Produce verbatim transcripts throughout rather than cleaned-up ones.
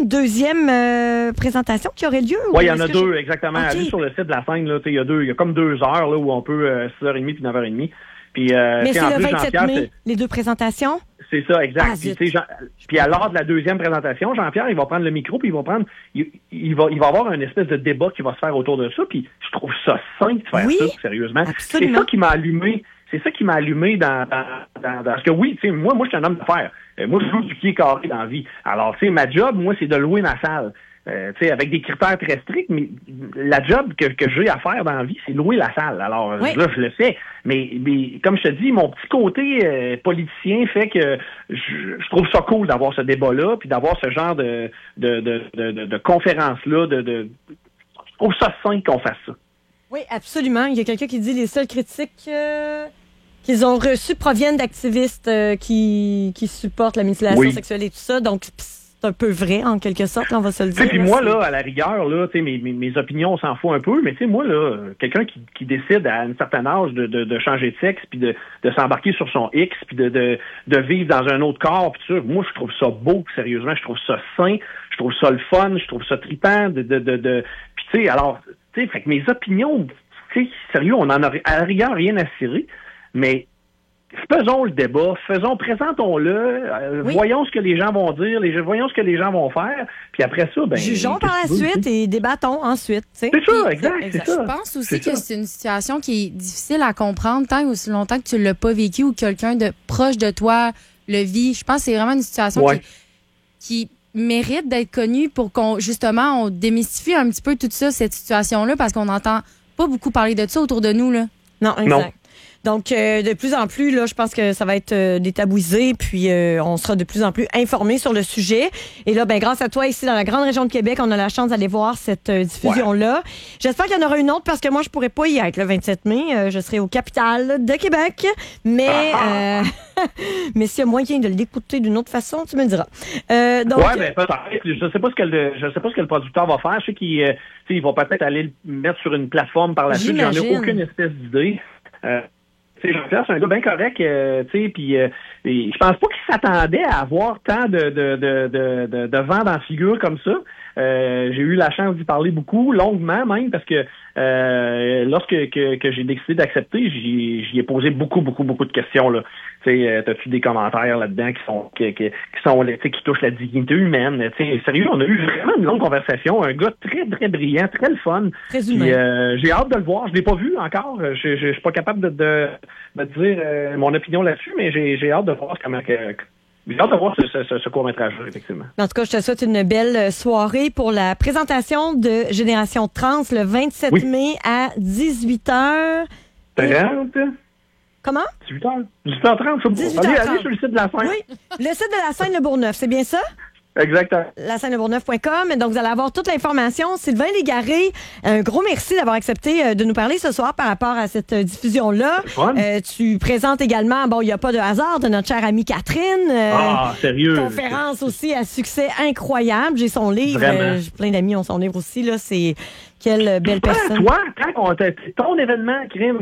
deuxième euh, présentation qui aurait lieu? Oui, il y en a deux, je... exactement. Okay. Allez sur le site de la scène, il y a deux, il y a comme deux heures là, où on peut euh, six heures trente puis neuf heures trente. Puis, euh, Mais c'est en le plus, vingt-sept Jean-Pierre, mai, c'est... les deux présentations? C'est ça, exact. Ah, puis, Jean... puis à l'heure de la deuxième présentation, Jean-Pierre, il va prendre le micro, puis il va prendre, il, il va, il va avoir une espèce de débat qui va se faire autour de ça, puis je trouve ça sain de faire oui, ça, sérieusement. Absolument. C'est ça qui m'a allumé, c'est ça qui m'a allumé dans, dans, dans, dans parce que oui, tu sais, moi, moi, je suis un homme d'affaires. Euh, moi, je joue du pied carré dans la vie. Alors, tu sais, ma job, moi, c'est de louer ma salle. Euh, tu sais, avec des critères très stricts, mais la job que, que j'ai à faire dans la vie, c'est louer la salle. Alors oui. Là, je le fais. Mais, mais comme je te dis, mon petit côté euh, politicien fait que je, je trouve ça cool d'avoir ce débat-là, puis d'avoir ce genre de, de, de, de, de, de conférence-là. De, de, je trouve ça sain qu'on fasse ça. Oui, absolument. Il y a quelqu'un qui dit les seules critiques euh, qu'ils ont reçues proviennent d'activistes euh, qui, qui supportent la mutilation oui. sexuelle et tout ça. Donc, pss, c'est un peu vrai, en quelque sorte, on va se le dire. Puis moi, là, à la rigueur, là, mes, mes, mes opinions, on s'en fout un peu, mais tu sais, moi, là, quelqu'un qui, qui décide à un certain âge de, de, de changer de sexe, puis de, de s'embarquer sur son X, puis de, de, de vivre dans un autre corps, puis tout ça, moi, je trouve ça beau, sérieusement, je trouve ça sain, je trouve ça le fun, je trouve ça trippant, de, de, de, de... puis tu sais, alors, tu sais, fait que mes opinions, tu sais, sérieux, on en a à la rigueur rien à cirer, mais faisons le débat, faisons, présentons-le, euh, oui. voyons ce que les gens vont dire, les, voyons ce que les gens vont faire, puis après ça, ben... Jugeons par la suite et débattons ensuite, tu sais. C'est ça, exact, exact. c'est ça. Je pense aussi c'est que ça. C'est une situation qui est difficile à comprendre tant ou aussi longtemps que tu ne l'as pas vécu ou que quelqu'un de proche de toi le vit. Je pense que c'est vraiment une situation ouais. qui, qui mérite d'être connue pour qu'on, justement, on démystifie un petit peu tout ça, cette situation-là, parce qu'on n'entend pas beaucoup parler de ça autour de nous, là. Non, exact. Non. Donc, euh, de plus en plus, là, je pense que ça va être euh, détabouisé, puis euh, on sera de plus en plus informés sur le sujet. Et là, ben, grâce à toi, ici, dans la grande région de Québec, on a la chance d'aller voir cette euh, diffusion-là. Ouais. J'espère qu'il y en aura une autre, parce que moi, je pourrais pas y être le vingt-sept mai. Euh, je serai au Capitale de Québec. Mais, euh, mais s'il y a moyen de l'écouter d'une autre façon, tu me le diras. Euh, donc, ouais, ben, peut-être. Je sais pas ce que le, je sais pas ce que le producteur va faire. Je sais qu'il, euh, il va peut-être aller le mettre sur une plateforme par la suite. J'en ai aucune espèce d'idée. Euh, Jean-Pierre, c'est un gars bien correct, euh, tu sais, puis euh, je pense pas qu'il s'attendait à avoir tant de, de, de, de, de, de vent dans la figure comme ça. Euh, j'ai eu la chance d'y parler beaucoup, longuement même, parce que euh, lorsque que, que j'ai décidé d'accepter, j'y, j'y ai posé beaucoup, beaucoup, beaucoup de questions, là. Tu sais, euh, t'as-tu des commentaires là-dedans qui sont qui, qui, qui sont tu sais, qui touchent la dignité humaine. Tu sais, sérieux, on a eu vraiment une longue conversation. Un gars très, très brillant, très le fun. Très humain. Puis, euh, j'ai hâte de le voir. Je l'ai pas vu encore. Je, je, je suis pas capable de, de, de dire euh, mon opinion là-dessus, mais j'ai, j'ai hâte de voir comment que, J'ai hâte de voir ce, ce, ce court-métrage-là, effectivement. En tout cas, je te souhaite une belle soirée pour la présentation de Génération Trans le vingt-sept oui. mai à dix-huit heures. trente Comment? dix-huit heures. dix-huit heures trente, je sais pas. Allez, allez sur le site de la scène. Oui, le site de la scène Le Bourgneuf, c'est bien ça? Exactement. la scène le bourgneuf point com. Donc, vous allez avoir toute l'information. Sylvain Légaré, un gros merci d'avoir accepté de nous parler ce soir par rapport à cette diffusion-là. Euh, tu présentes également, bon, il n'y a pas de hasard, de notre chère amie Catherine. Euh, ah, sérieux? Conférence aussi à succès incroyable. J'ai son livre. Euh, j'ai plein d'amis ont son livre aussi. Là, c'est quelle belle personne. Toi, quand ton événement, crime,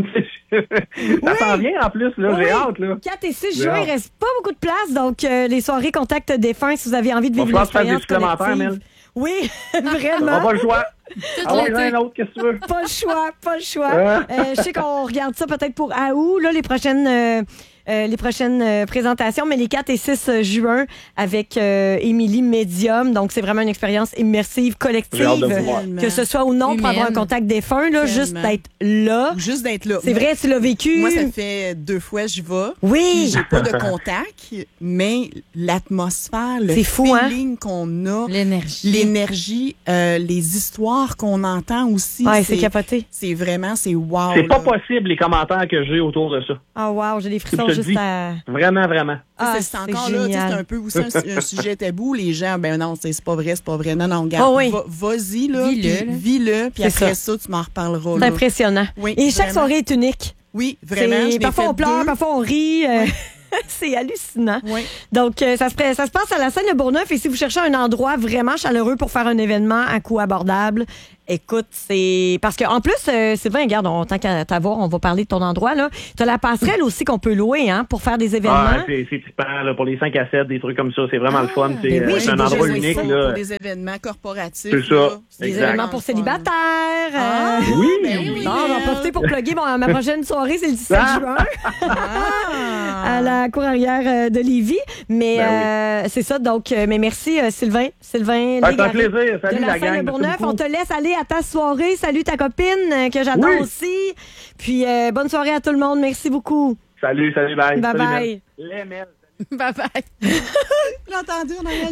ça s'en oui. vient en plus. Là, oui. J'ai hâte. Là. quatre et six juin, il reste pas beaucoup de place. Donc, euh, les soirées Contact défunts, si vous avez envie de vivre une expérience collective. Oui, vraiment. On va pas le choix. Ah ouais, un autre, qu'est-ce que tu veux? Pas le choix, pas le choix. Euh, je sais qu'on regarde ça peut-être pour août, là, les prochaines, euh, euh, les prochaines euh, présentations, mais les quatre et six juin avec euh, Émilie Medium. Donc, c'est vraiment une expérience immersive, collective. Que ce soit ou non pour avoir un contact défunt, là, juste d'être là. Ou juste d'être là. C'est moi, vrai, tu l'as vécu. Moi, ça fait deux fois que j'y vais. Oui. J'ai pas de contact, mais l'atmosphère, le fou, feeling hein? qu'on a. L'énergie. L'énergie, euh, les histoires qu'on entend aussi. Ouais, c'est, c'est capoté. C'est vraiment, c'est wow. C'est là. pas possible, les commentaires que j'ai autour de ça. Ah, oh, wow, j'ai des frissons juste à... Vraiment, vraiment. Ah, c'est, c'est encore là, c'est un peu aussi un, un sujet tabou. Les gens, ben non, c'est, c'est pas vrai, c'est pas vrai. Non, non, regarde, oh, oui. va, vas-y, là. Vis-le. Vis-le, puis après ça. ça, tu m'en reparleras. C'est là. impressionnant. Oui, Et chaque vraiment. soirée est unique. Oui, vraiment. C'est, parfois on pleure, deux. parfois on rit. Euh... Oui. C'est hallucinant. Oui. Donc, euh, ça, se, ça se passe à la scène Le Bourgneuf. Et si vous cherchez un endroit vraiment chaleureux pour faire un événement à coût abordable, Écoute, c'est... Parce qu'en plus, euh, Sylvain, regarde, on, tant qu'à t'avoir, on va parler de ton endroit, là. T'as la passerelle aussi qu'on peut louer, hein, pour faire des événements. Ah, c'est, c'est typant, là, pour les cinq à sept, des trucs comme ça. C'est vraiment ah, le fun. C'est, ben oui, c'est un endroit unique, là. Pour des événements corporatifs. C'est ça. C'est des exact. événements pour célibataires. Ah, oui, ben oui. Non, on va en profiter pour plugger bon, ma prochaine soirée, c'est le dix-sept ah. juin. À la cour arrière de Lévis. Mais ben euh, oui. c'est ça, donc, mais merci, Sylvain. Sylvain, ah, c'est un plaisir. Salut, de la, la gang. Bourgneuf. On te laisse aller à ta soirée. Salut ta copine, que j'adore oui. aussi. Puis, euh, bonne soirée à tout le monde. Merci beaucoup. Salut, salut, bye. Bye salut, bye. Les mères. Bye bye. L'entendu, on a réagi.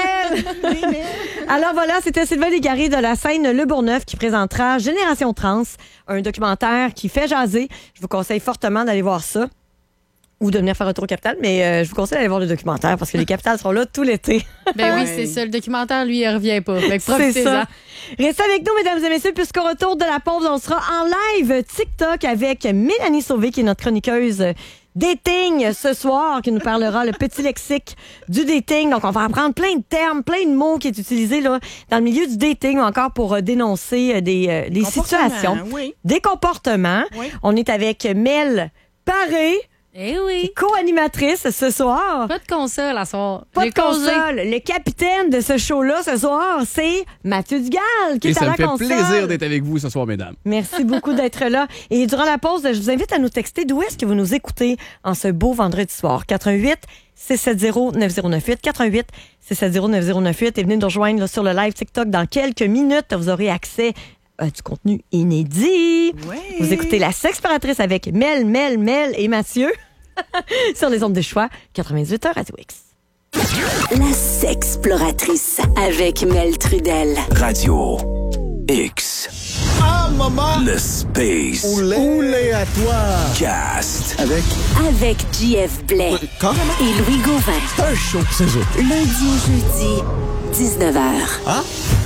Les mères. Alors voilà, c'était Sylvain Légaré de la scène Le Bourgneuf qui présentera Génération Trans, un documentaire qui fait jaser. Je vous conseille fortement d'aller voir ça. Ou de venir faire un tour au Capital, mais euh, je vous conseille d'aller voir le documentaire parce que les Capitales seront là tout l'été. Ben oui, c'est ça. Le documentaire, lui, il revient pas. Fait que profitez-en. Restez avec nous, mesdames et messieurs, puisqu'au retour de la pause, on sera en live TikTok avec Mélanie Sauvé, qui est notre chroniqueuse dating ce soir, qui nous parlera le petit lexique du dating. Donc, on va apprendre plein de termes, plein de mots qui est utilisé là dans le milieu du dating ou encore pour euh, dénoncer des, euh, des situations, oui. des comportements. Oui. On est avec Mel Paré. Eh oui. Co-animatrice ce soir. Pas de console à soir. Pas de console. Le capitaine de ce show-là ce soir, c'est Mathieu Dugal qui Et est à la console. console. Ça me fait plaisir d'être avec vous ce soir, mesdames. Merci beaucoup d'être là. Et durant la pause, je vous invite à nous texter d'où est-ce que vous nous écoutez en ce beau vendredi soir. quatre un huit, six sept zéro, neuf zéro neuf huit, quatre un huit, six sept zéro, neuf zéro neuf huit et venez nous rejoindre là, sur le live TikTok dans quelques minutes. Vous aurez accès à du contenu inédit. Oui. Vous écoutez La Sexploratrice avec Mel, Mel, Mel et Mathieu. Sur les ondes de choix, quatre-vingt-dix-huit heures Radio X. La Sexploratrice avec Mel Trudel. Radio X. Ah, maman! Le Space. Oulé, Oulé à toi! Cast. Avec? Avec J F Blais. Quand? Et Louis Gauvin. C'est un show, c'est ça. Lundi au jeudi, dix-neuf heures. Ah?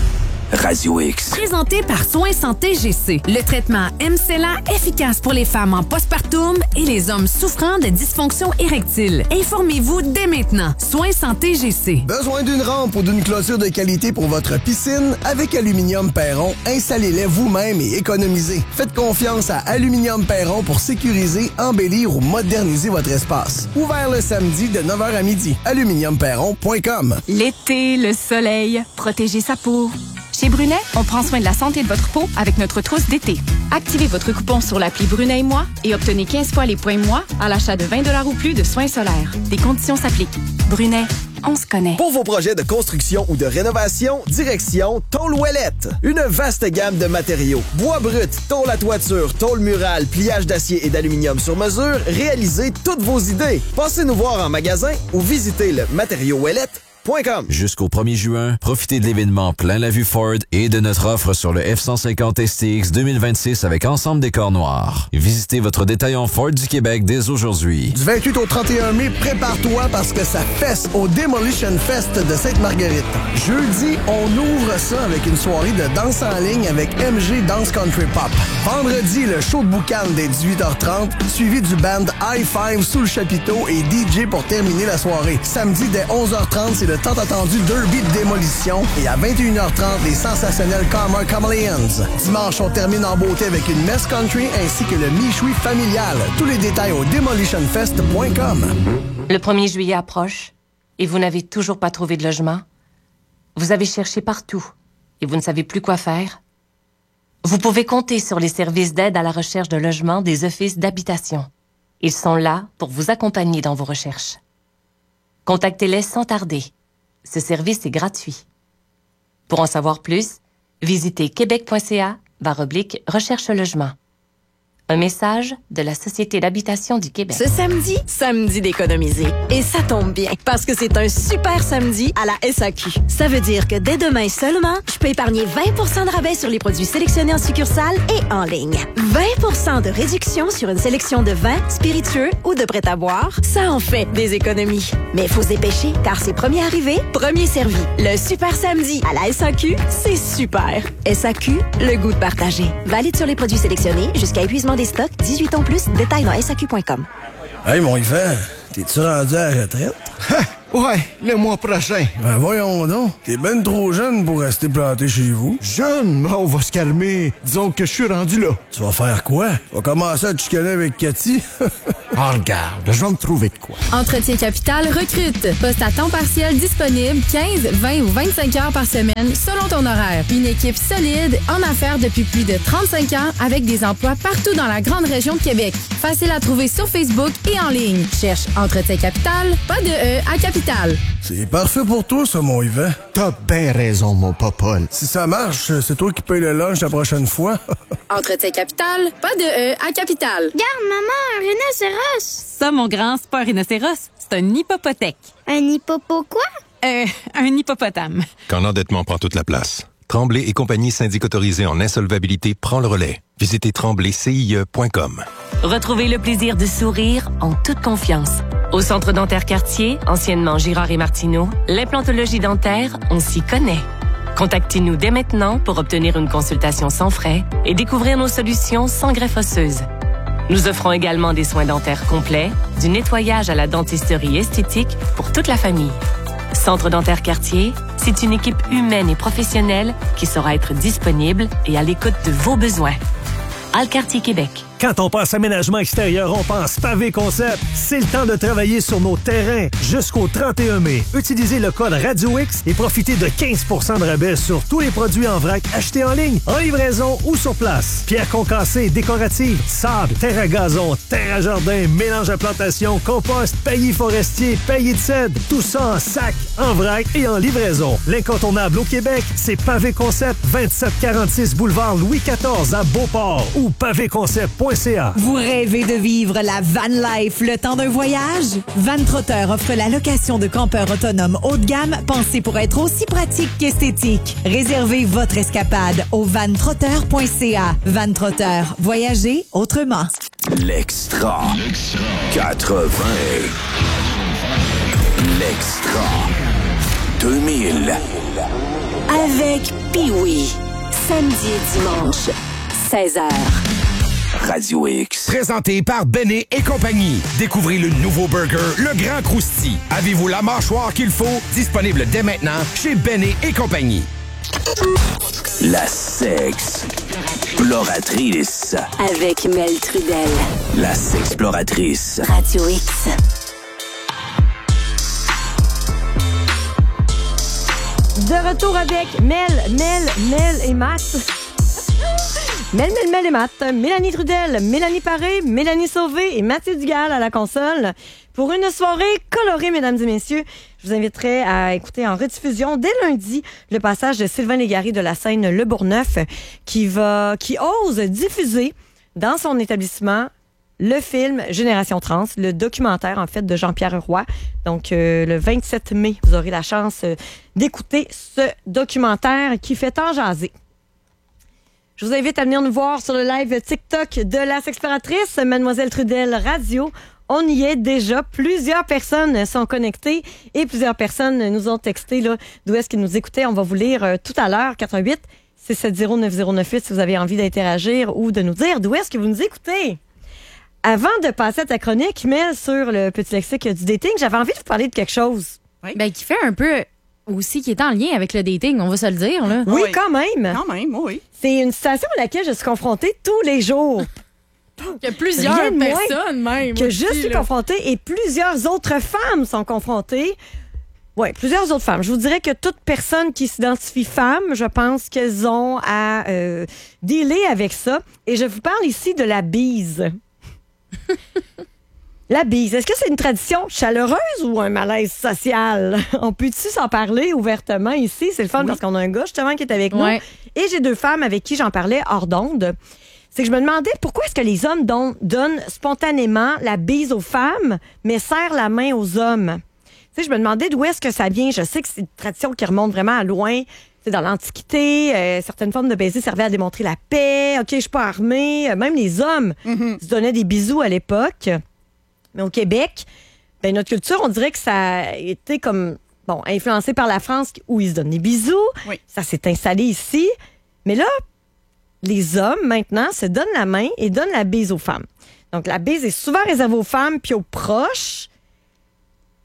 Radio X. Présenté par Soins Santé G C. Le traitement M C L A efficace pour les femmes en postpartum et les hommes souffrant de dysfonction érectile. Informez-vous dès maintenant. Soins Santé G C. Besoin d'une rampe ou d'une clôture de qualité pour votre piscine? Avec Aluminium Perron, installez-les vous-même et économisez. Faites confiance à Aluminium Perron pour sécuriser, embellir ou moderniser votre espace. Ouvert le samedi de neuf heures à midi. aluminium perron point com. L'été, le soleil, protéger sa peau. Chez Brunet, on prend soin de la santé de votre peau avec notre trousse d'été. Activez votre coupon sur l'appli Brunet et moi et obtenez quinze fois les points moi à l'achat de vingt dollars ou plus de soins solaires. Des conditions s'appliquent. Brunet, on se connaît. Pour vos projets de construction ou de rénovation, direction Tôle Ouellette. Une vaste gamme de matériaux. Bois brut, tôle à toiture, tôle murale, pliage d'acier et d'aluminium sur mesure. Réalisez toutes vos idées. Passez nous voir en magasin ou visitez le matériau ouellette. Jusqu'au premier juin, profitez de l'événement Plein la vue Ford et de notre offre sur le F cent cinquante S T X deux mille vingt-six avec ensemble décor noir. Visitez votre détaillant Ford du Québec dès aujourd'hui. Du vingt-huit au trente et un mai, prépare-toi parce que ça fesse au Demolition Fest de Sainte-Marguerite. Jeudi, on ouvre ça avec une soirée de danse en ligne avec M G Dance Country Pop. Vendredi, le show de boucan dès dix-huit heures trente, suivi du band High Five sous le chapiteau et D J pour terminer la soirée. Samedi, dès onze heures trente, c'est le tant attendu Derby de démolition et à vingt et une heures trente, les sensationnels Karma Chameleons. Dimanche, on termine en beauté avec une messe country ainsi que le michoui familial. Tous les détails au demolition fest point com. Le premier juillet approche et vous n'avez toujours pas trouvé de logement. Vous avez cherché partout et vous ne savez plus quoi faire. Vous pouvez compter sur les services d'aide à la recherche de logement des offices d'habitation. Ils sont là pour vous accompagner dans vos recherches. Contactez-les sans tarder. Ce service est gratuit. Pour en savoir plus, visitez québec.ca barre oblique recherche logement. Un message de la Société d'habitation du Québec. Ce samedi, samedi d'économiser. Et ça tombe bien, parce que c'est un super samedi à la S A Q. Ça veut dire que dès demain seulement, je peux épargner vingt pour cent de rabais sur les produits sélectionnés en succursale et en ligne. vingt pour cent de réduction sur une sélection de vins, spiritueux ou de prêt-à-boire. Ça en fait des économies. Mais il faut se dépêcher, car c'est premier arrivé, premier servi. Le super samedi à la S A Q, c'est super. S A Q, le goût de partager. Valide sur les produits sélectionnés jusqu'à épuisement des stocks, dix-huit ans plus, détails dans S A Q point com. Hey, mon Yvan, t'es-tu rendu à la retraite? Ouais, le mois prochain. Ben voyons donc, t'es ben trop jeune pour rester planté chez vous. Jeune? On va se calmer. Disons que je suis rendu là. Tu vas faire quoi? Tu vas commencer à te chicaner avec Cathy? Ah, regarde, je vais me trouver de quoi. Entretien Capital recrute. Poste à temps partiel disponible quinze, vingt ou vingt-cinq heures par semaine selon ton horaire. Une équipe solide en affaires depuis plus de trente-cinq ans avec des emplois partout dans la grande région de Québec. Facile à trouver sur Facebook et en ligne. Cherche Entretien Capital, pas de E à Capital. C'est parfait pour toi, ça, mon Yvan. T'as bien raison, mon popole. Si ça marche, c'est toi qui paye le lunch la prochaine fois. Entretien Capital, pas de E à Capital. Garde, maman, un rhinocéros. Ça, mon grand, c'est pas un rhinocéros, c'est un hippopotèque. Un hippopo quoi? Euh, un hippopotame. Quand l'endettement prend toute la place. Tremblay et compagnie syndic autorisée en insolvabilité prend le relais. Visitez tremblay c i e point com. Retrouvez le plaisir de sourire en toute confiance. Au Centre dentaire Cartier, anciennement Girard et Martineau, l'implantologie dentaire, on s'y connaît. Contactez-nous dès maintenant pour obtenir une consultation sans frais et découvrir nos solutions sans greffe osseuse. Nous offrons également des soins dentaires complets, du nettoyage à la dentisterie esthétique pour toute la famille. Centre dentaire Cartier, c'est une équipe humaine et professionnelle qui saura être disponible et à l'écoute de vos besoins. Alcartier Québec. Quand on pense aménagement extérieur, on pense Pavé Concept. C'est le temps de travailler sur nos terrains jusqu'au trente et un mai. Utilisez le code Radio X et profitez de quinze pour cent de rabais sur tous les produits en vrac achetés en ligne, en livraison ou sur place. Pierre concassée, décorative, sable, terre à gazon, terre à jardin, mélange à plantation, compost, paillis forestier, paillis de cèdre. Tout ça en sac, en vrac et en livraison. L'incontournable au Québec, c'est Pavé Concept, vingt-sept quarante-six boulevard Louis quatorze à Beauport ou pavé concept point c a. Vous rêvez de vivre la van life le temps d'un voyage? Vantrotter offre la location de campeurs autonomes haut de gamme pensés pour être aussi pratique qu'esthétique. Réservez votre escapade au vantrotter point c a. Vantrotter, voyagez autrement. L'extra. quatre-vingts. L'extra. deux mille. Avec Pee-Wee. Samedi et dimanche, seize heures. Radio X. Présenté par Bennet et compagnie. Découvrez le nouveau burger, le Grand Crousty. Avez-vous la mâchoire qu'il faut? Disponible dès maintenant chez Bennet et compagnie. La sexe exploratrice. Avec Mel Trudel. La sexploratrice. Radio X. De retour avec Mel, Mel, Mel et Matt. Mel, Mel, Mel et Matt, Mélanie Trudel, Mélanie Paré, Mélanie Sauvé et Mathieu Dugal à la console pour une soirée colorée, mesdames et messieurs. Je vous inviterai à écouter en rediffusion dès lundi le passage de Sylvain Légaré de la scène Le Bourgneuf qui va, qui ose diffuser dans son établissement le film Génération Trans, le documentaire en fait de Jean-Pierre Roy. Donc euh, le vingt-sept mai, vous aurez la chance euh, d'écouter ce documentaire qui fait tant jaser. Je vous invite à venir nous voir sur le live TikTok de la Sexploratrice, Mademoiselle Trudel Radio. On y est déjà. Plusieurs personnes sont connectées et plusieurs personnes nous ont texté là, d'où est-ce qu'ils nous écoutaient. On va vous lire euh, tout à l'heure, quatre un huit, six sept zéro, neuf zéro neuf huit, si vous avez envie d'interagir ou de nous dire d'où est-ce que vous nous écoutez. Avant de passer à ta chronique, Mel, sur le petit lexique du dating, j'avais envie de vous parler de quelque chose. Oui. Ben, qui fait un peu aussi, qui est en lien avec le dating, on va se le dire, là. Oui, oui. quand même. Quand même, oui. C'est une situation à laquelle je suis confrontée tous les jours. Il y a plusieurs personnes, même. Que aussi, je suis là. confrontée et plusieurs autres femmes sont confrontées. Oui, plusieurs autres femmes. Je vous dirais que toute personne qui s'identifie femme, je pense qu'elles ont à euh, dealer avec ça. Et je vous parle ici de la bise. La bise, est-ce que c'est une tradition chaleureuse ou un malaise social? On peut-tu s'en parler ouvertement ici? C'est le fun oui. parce qu'on a un gars justement qui est avec ouais. nous. Et j'ai deux femmes avec qui j'en parlais hors d'onde. C'est que je me demandais pourquoi est-ce que les hommes don- donnent spontanément la bise aux femmes, mais serrent la main aux hommes. Tu sais, je me demandais d'où est-ce que ça vient. Je sais que c'est une tradition qui remonte vraiment à loin. C'est dans l'Antiquité, euh, certaines formes de baiser servaient à démontrer la paix. OK, je suis pas armée. Même les hommes mm-hmm. se donnaient des bisous à l'époque. Mais au Québec, ben, notre culture, on dirait que ça a été comme, bon, influencé par la France où ils se donnent des bisous. Oui. Ça s'est installé ici. Mais là, les hommes, maintenant, se donnent la main et donnent la bise aux femmes. Donc, la bise est souvent réservée aux femmes puis aux proches.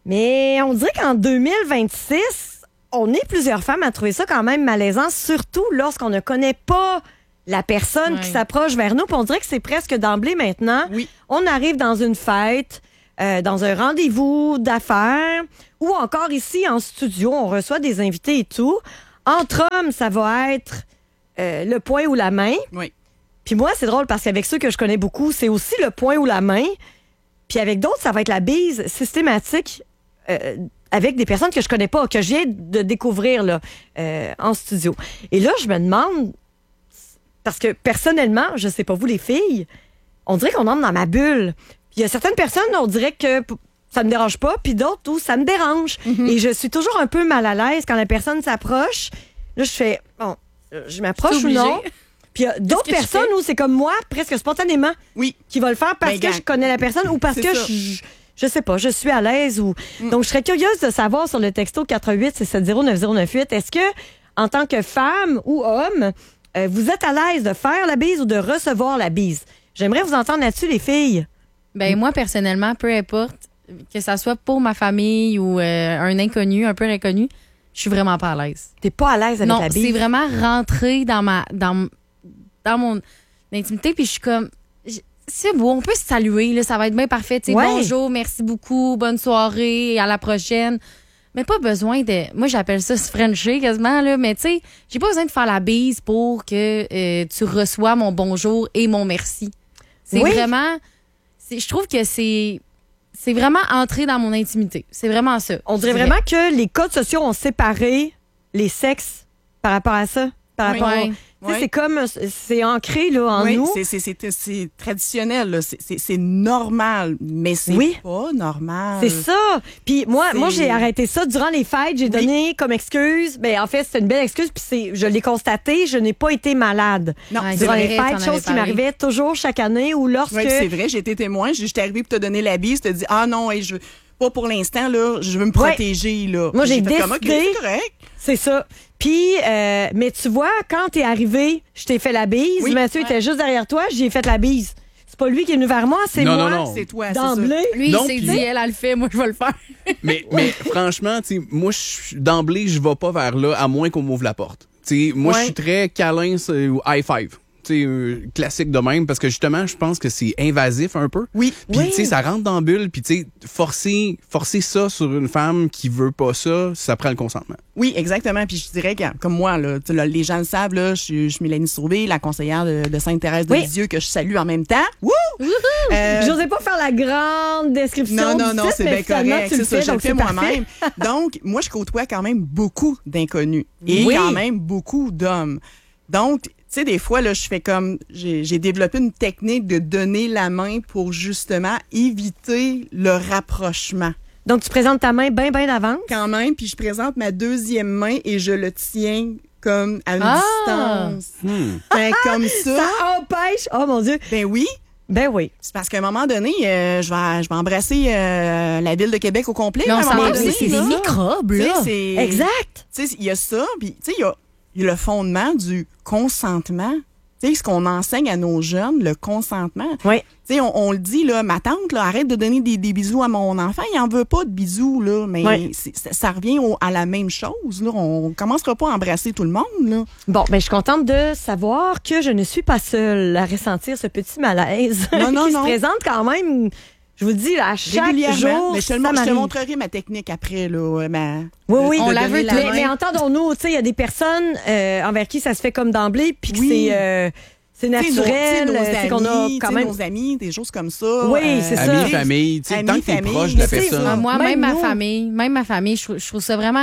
Mais on dirait qu'en deux mille vingt-six, on est plusieurs femmes à trouver ça quand même malaisant, surtout lorsqu'on ne connaît pas la personne ouais. qui s'approche vers nous. Puis on dirait que c'est presque d'emblée maintenant. Oui. On arrive dans une fête, euh, dans un rendez-vous d'affaires, ou encore ici en studio, on reçoit des invités et tout. Entre hommes, ça va être euh, le poing ou la main. Oui. Puis moi, c'est drôle parce qu'avec ceux que je connais beaucoup, c'est aussi le poing ou la main. Puis avec d'autres, ça va être la bise systématique euh, avec des personnes que je connais pas, que je viens de découvrir là, euh, en studio. Et là, je me demande, parce que personnellement, je sais pas vous les filles, on dirait qu'on entre dans ma bulle. Puis il y a certaines personnes, on dirait que ça me dérange pas, puis d'autres où ça me dérange. Mm-hmm. Et je suis toujours un peu mal à l'aise quand la personne s'approche. Là, je fais, bon, je m'approche ou non? Puis il y a d'autres personnes où c'est comme moi, presque spontanément, oui. qui va le faire parce ben, que je connais la personne ou parce que je, je sais pas, je suis à l'aise. Ou... Mm. Donc, je serais curieuse de savoir sur le texto quatre huit six sept zéro neuf zéro neuf huit, est-ce que, en tant que femme ou homme, euh, vous êtes à l'aise de faire la bise ou de recevoir la bise? J'aimerais vous entendre là-dessus, les filles. Ben moi, personnellement, peu importe, que ça soit pour ma famille ou euh, un inconnu, un peu inconnu, je suis vraiment pas à l'aise. T'es pas à l'aise avec non, la bise? Non, c'est vraiment rentrer dans ma... dans dans mon intimité, puis je suis comme, c'est beau, on peut se saluer, là, ça va être bien parfait. Ouais. Bonjour, merci beaucoup, bonne soirée, à la prochaine. Mais pas besoin de... Moi, j'appelle ça se frencher quasiment, là, mais tu sais, j'ai pas besoin de faire la bise pour que euh, tu reçois mon bonjour et mon merci. C'est oui. vraiment... C'est, je trouve que c'est... C'est vraiment entrer dans mon intimité. C'est vraiment ça. On dirait vraiment que les codes sociaux ont séparé les sexes par rapport à ça. Par rapport oui. à... Ouais. C'est comme, c'est ancré là, en oui, nous. C'est, c'est, c'est, c'est traditionnel, là. C'est, c'est, c'est normal, mais c'est oui. pas normal. C'est ça. Puis moi, c'est... moi j'ai arrêté ça durant les fêtes. J'ai oui. donné comme excuse. Ben, en fait, c'est une belle excuse. Puis c'est, je l'ai constaté, je n'ai pas été malade. Non, ouais, durant vrai, les fêtes, chose qui m'arrivait toujours chaque année ou lorsque. Oui, c'est vrai, j'ai été témoin. J'étais arrivée pour te donner la bise, te dis ah non, hey, je veux pas pour l'instant là, je veux me protéger ouais. là. Moi j'ai, j'ai décidé. Comme, okay, c'est correct. C'est ça. Puis, euh, mais tu vois, quand t'es arrivé, je t'ai fait la bise. Oui, Mathieu ouais. était juste derrière toi, j'ai fait la bise. C'est pas lui qui est venu vers moi, c'est non, moi. Non, non, c'est toi, d'emblée. C'est lui, non, il s'est pis... dit, elle, elle le fait, moi, je vais le faire. mais, mais franchement, tu sais, moi, d'emblée, je vais pas vers là, à moins qu'on m'ouvre la porte. Tu sais, moi, je ouais. suis très câlin ou high five. Euh, classique de même, parce que justement, je pense que c'est invasif un peu. Oui. Puis, oui. tu sais, ça rentre dans la bulle, puis, tu sais, forcer, forcer ça sur une femme qui veut pas ça, ça prend le consentement. Oui, exactement. Puis, je dirais que, comme moi, là, là, les gens le savent, là, je suis Mélanie Sauvé, la conseillère de, de Sainte-Thérèse de oui. Lisieux, que je salue en même temps. Wouh! Euh, J'osais pas faire la grande description. Non, non, non, site, c'est bien correct. C'est ça, je le fais parfait. moi-même. Donc, moi, je côtoie quand même beaucoup d'inconnus et oui. quand même beaucoup d'hommes. Donc, tu sais, des fois, là, je fais comme... J'ai, j'ai développé une technique de donner la main pour, justement, éviter le rapprochement. Donc, tu présentes ta main bien, bien d'avance? Quand même, puis je présente ma deuxième main et je le tiens comme à une ah! distance. Hmm. Ben, comme ça. Ça empêche... Oh, mon Dieu! Ben oui. Ben oui. C'est parce qu'à un moment donné, euh, je vais, je vais embrasser euh, la ville de Québec au complet. Mais on s'entend, c'est, c'est des microbes, là. C'est, exact. Tu sais, il y a ça, puis tu sais, il y a... Il y a le fondement du consentement. Tu sais, ce qu'on enseigne à nos jeunes, le consentement. Oui. Tu sais, on, on le dit, là, ma tante, là, arrête de donner des, des bisous à mon enfant. Il n'en veut pas de bisous, là. Mais oui. c'est, ça, ça revient au, à la même chose, là. On commencera pas à embrasser tout le monde, là. Bon, ben, je suis contente de savoir que je ne suis pas seule à ressentir ce petit malaise. Non, non, qui non. se présente quand même... Je vous le dis, là, à chaque jour, mais je, te le, je te montrerai ma technique après. Là, ma, oui, oui. On la veut. La mais, mais entendons-nous, tu sais, il y a des personnes euh, envers qui ça se fait comme d'emblée, puis que oui. c'est, euh, c'est naturel. Nos, nos c'est amis, qu'on a quand même... nos amis, des choses comme ça. Oui, euh, c'est ça. Amis, famille, tu sais, tant que t'es proche de la personne. Moi, même, même ma famille, même ma famille, je, je trouve ça vraiment...